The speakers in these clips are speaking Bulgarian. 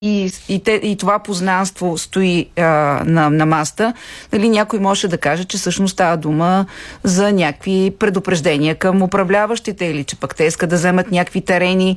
и това познанство стои на маста, нали, някой може да каже, че всъщност става дума за някакви предупреждения към управляващите или че пък те искат да вземат някакви терени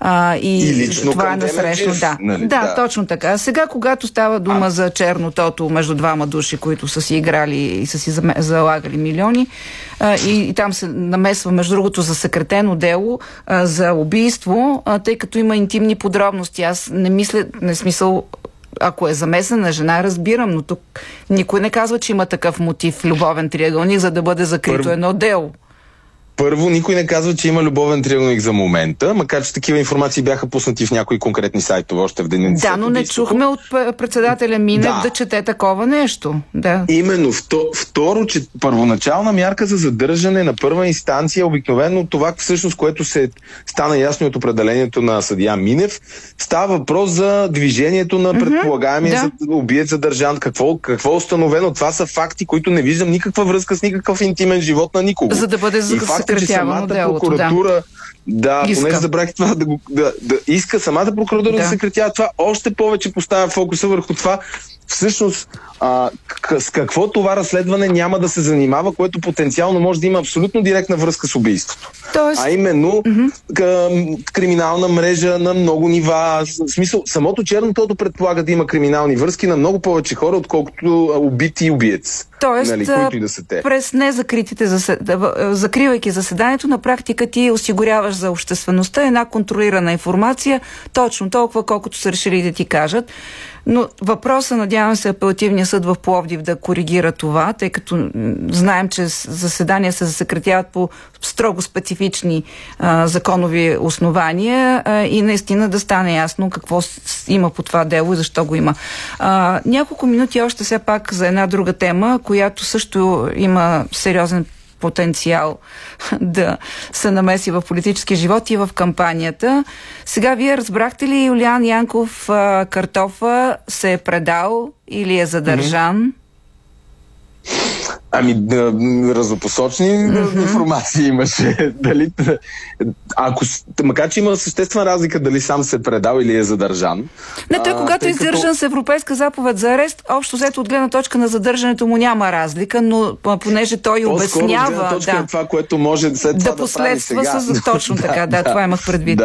и това е насрещно. Да, точно така. Сега, когато става дума за черно тото между двама души, които са си играли и са си залагали милиони, и там се намесва, между другото, засекретено дело за убийство, тъй като има интимни подробности. Аз не мисля, не смисъл, ако е замесена жена, разбирам, но тук никой не казва, че има такъв мотив, любовен триъгълник, за да бъде закрито едно дело. Първо, никой не казва, че има любовен триъгълник за момента, макар че такива информации бяха пуснати в някои конкретни сайтове още в деня. Да, но не чухме от председателя Минев да чете такова нещо. Да. Именно. Второ, че първоначална мярка за задържане на първа инстанция, обикновено това всъщност, което се стана ясно от определението на съдия Минев, става въпрос за движението на предполагаемия убиец задържан. Какво е установено? Това са факти, които не виждам никаква връзка с никакъв интимен живот на никого. За да бъде съкратявано делото. Прокуратура, понеже забравих това да иска самата прокуратура да съкратява това, още повече поставя фокуса върху това, всъщност с какво това разследване няма да се занимава, което потенциално може да има абсолютно директна връзка с убийството. А именно криминална мрежа на много нива. В смисъл, самото черно тото предполага да има криминални връзки на много повече хора, отколкото убити и убиец. Тоест, които и да са те. През незакритите закривайки заседанието, на практика ти осигуряваш за обществеността една контролирана информация, точно толкова, колкото са решили да ти кажат. Но въпросът, надявам се, апелативния съд в Пловдив да коригира това, тъй като знаем, че заседания се засекретяват по строго специфични законови основания и наистина да стане ясно какво има по това дело и защо го има. Няколко минути още все пак за една друга тема, която също има сериозен потенциал да се намеси в политическия живот и в кампанията. Сега вие разбрахте ли, Юлиан Янков Картофа се е предал или е задържан? Разопосочни информации имаше. Макар че има съществена разлика дали сам се е предал или е задържан. Не, той когато е издържан с европейска заповед за арест, общо взето от гледна точка на задържането му няма разлика, но понеже той обяснява това, което може след това да последства точно така. Това имах предвид.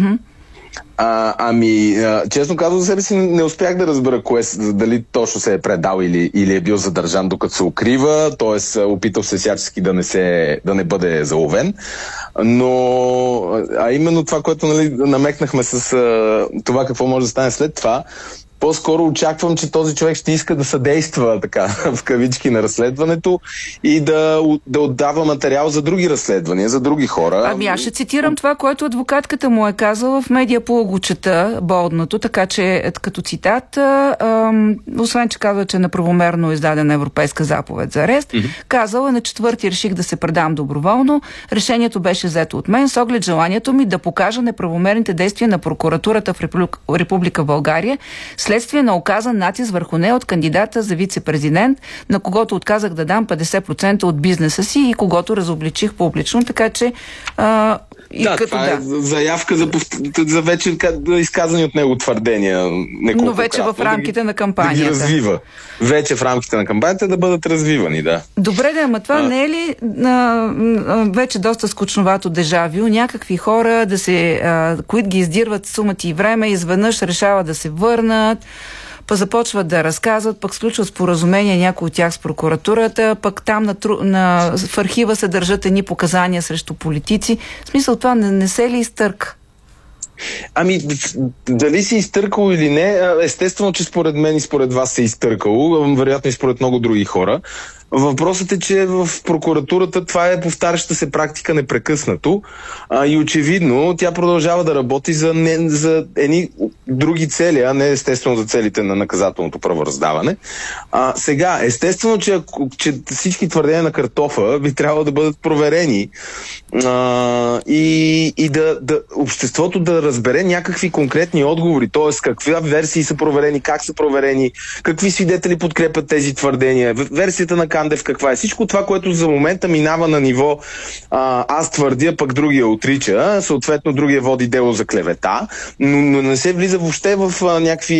Честно казвам, за себе си не успях да разбера дали точно се е предал или е бил задържан докато се укрива, т.е. опитал се всячески да не бъде заловен. Но именно това, което намекнахме с това какво може да стане след това, по-скоро очаквам, че този човек ще иска да съдейства така, в кавички на разследването и да отдава материал за други разследвания, за други хора. Аз ще цитирам това, което адвокатката му е казала в Медиапул, го чета болдното, така че като цитат, освен че казва, че е неправомерно издадена европейска заповед за арест, казала: на 4-ти реших да се предам доброволно. Решението беше взето от мен с оглед желанието ми да покажа неправомерните действия на прокуратурата в Република България, следствие на оказан натиск върху нея от кандидата за вице-президент, на когото отказах да дам 50% от бизнеса си и когото разобличих публично, така че това е заявка за вече изказани от него твърдения. Но вече в рамките на кампанията. Да ги развива. Вече в рамките на кампанията да бъдат развивани, да. Добре, ама това не е ли вече доста скучновато дежавю? Някакви хора, които ги издирват сумата и време, изведнъж решават да се върнат, започват да разказват, пък сключват споразумения някои от тях с прокуратурата, пък там в архива се държат едни показания срещу политици. В смисъл, това не се ли изтърка? Дали си изтъркало или не, естествено, че според мен и според вас се изтъркало, вероятно и според много други хора. Въпросът е, че в прокуратурата това е повтаряща се практика непрекъснато и очевидно тя продължава да работи за едни други цели, а не естествено за целите на наказателното правораздаване. Сега, естествено, че всички твърдения на Картофа би трябвало да бъдат проверени и обществото да разбере някакви конкретни отговори, т.е. какви версии са проверени, как са проверени, какви свидетели подкрепят тези твърдения, версията на Кандев каква е. Всичко това, което за момента минава на ниво аз твърдя, пък другия отрича, съответно другия води дело за клевета, но не се влиза въобще в някакви